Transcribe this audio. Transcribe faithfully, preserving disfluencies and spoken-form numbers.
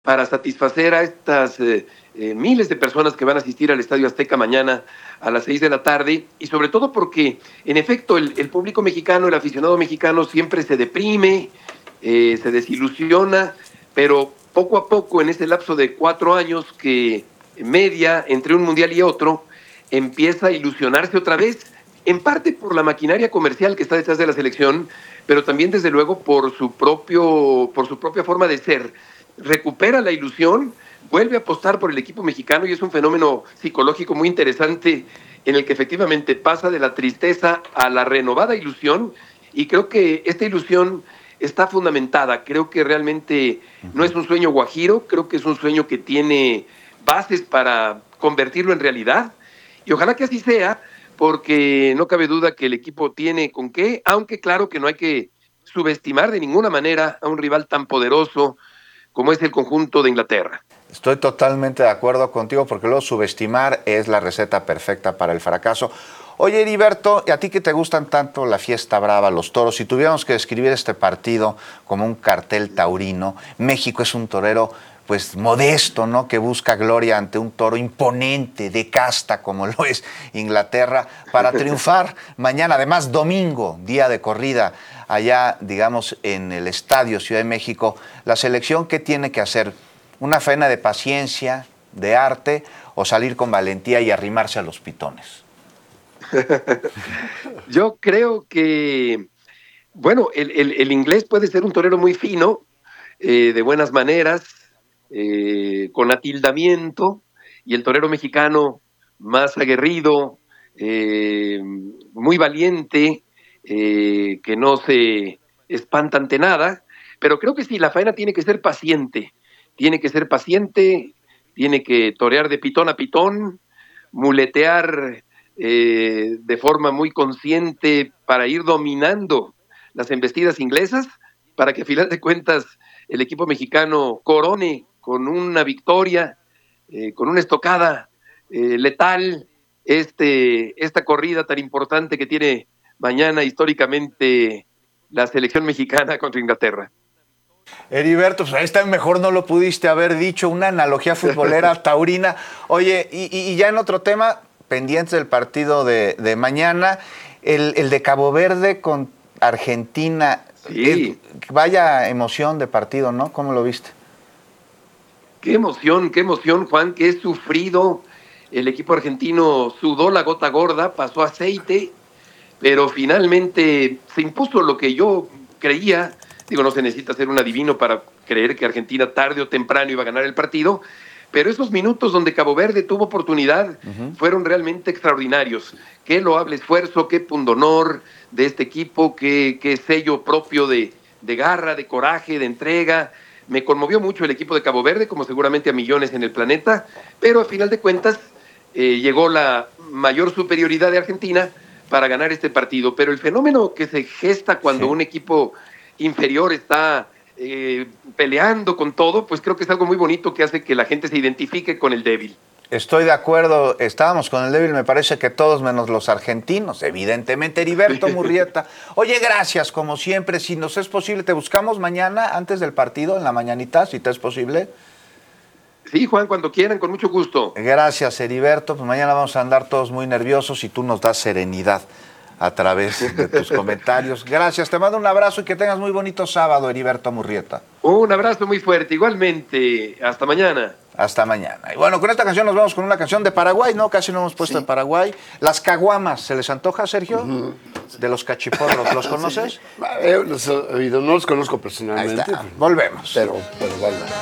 para satisfacer a estas eh, eh, miles de personas que van a asistir al Estadio Azteca mañana a las seis de la tarde, y sobre todo porque, en efecto, el, el público mexicano, el aficionado mexicano siempre se deprime, eh, se desilusiona, pero poco a poco, en ese lapso de cuatro años que media entre un mundial y otro, empieza a ilusionarse otra vez, en parte por la maquinaria comercial que está detrás de la selección, pero también, desde luego, por su propio, por su propia forma de ser. Recupera la ilusión, vuelve a apostar por el equipo mexicano, y es un fenómeno psicológico muy interesante en el que efectivamente pasa de la tristeza a la renovada ilusión, y creo que esta ilusión está fundamentada. Creo que realmente no es un sueño guajiro, creo que es un sueño que tiene bases para convertirlo en realidad, y ojalá que así sea, porque no cabe duda que el equipo tiene con qué, aunque claro que no hay que subestimar de ninguna manera a un rival tan poderoso como es el conjunto de Inglaterra. Estoy totalmente de acuerdo contigo, porque luego subestimar es la receta perfecta para el fracaso. Oye, Heriberto, ¿y a ti que te gustan tanto la fiesta brava, los toros? Si tuviéramos que describir este partido como un cartel taurino, México es un torero pues modesto, ¿no?, que busca gloria ante un toro imponente, de casta, como lo es Inglaterra, para triunfar mañana, además domingo, día de corrida, allá, digamos, en el Estadio Ciudad de México. La selección, ¿qué tiene que hacer? ¿Una faena de paciencia, de arte, o salir con valentía y arrimarse a los pitones? Yo creo que, bueno, el, el, el inglés puede ser un torero muy fino, eh, de buenas maneras, eh, con atildamiento, y el torero mexicano más aguerrido, eh, muy valiente, eh, que no se espanta ante nada. Pero creo que sí, la faena tiene que ser paciente, tiene que ser paciente, tiene que torear de pitón a pitón, muletear eh, de forma muy consciente para ir dominando las embestidas inglesas, para que a final de cuentas el equipo mexicano corone con una victoria, eh, con una estocada eh, letal, este, esta corrida tan importante que tiene mañana históricamente la selección mexicana contra Inglaterra. Heriberto, pues esta mejor no lo pudiste haber dicho, una analogía futbolera taurina. Oye, y, y ya en otro tema, pendientes del partido de, de mañana, el, el de Cabo Verde con Argentina. Sí. Es, vaya emoción de partido, ¿no? ¿Cómo lo viste? Qué emoción, qué emoción, Juan, qué sufrido. El equipo argentino sudó la gota gorda, pasó aceite, pero finalmente se impuso lo que yo creía. Digo, no se necesita ser un adivino para creer que Argentina tarde o temprano iba a ganar el partido, pero esos minutos donde Cabo Verde tuvo oportunidad uh-huh. fueron realmente extraordinarios. Qué loable esfuerzo, qué pundonor de este equipo, qué, qué sello propio de, de garra, de coraje, de entrega. Me conmovió mucho el equipo de Cabo Verde, como seguramente a millones en el planeta, pero a final de cuentas eh, llegó la mayor superioridad de Argentina para ganar este partido. Pero el fenómeno que se gesta cuando sí. un equipo inferior está eh, peleando con todo, pues creo que es algo muy bonito que hace que la gente se identifique con el débil. Estoy de acuerdo, estábamos con el débil, me parece que todos menos los argentinos, evidentemente. Heriberto Murrieta, oye, gracias, como siempre. Si nos es posible, te buscamos mañana antes del partido, en la mañanita, si te es posible. Sí, Juan, cuando quieran, con mucho gusto. Gracias, Heriberto. Pues mañana vamos a andar todos muy nerviosos y tú nos das serenidad a través de tus comentarios. Gracias, te mando un abrazo y que tengas muy bonito sábado, Heriberto Murrieta. Un abrazo muy fuerte, igualmente. Hasta mañana. Hasta mañana. Y bueno, con esta canción nos vamos con una canción de Paraguay, ¿no? Casi no hemos puesto sí. de Paraguay. Las caguamas, ¿se les antoja, Sergio? Uh-huh. De los cachiporros, ¿los conoces? Sí. Eh, los he oído, no los conozco personalmente. Volvemos. Pero, pero bueno.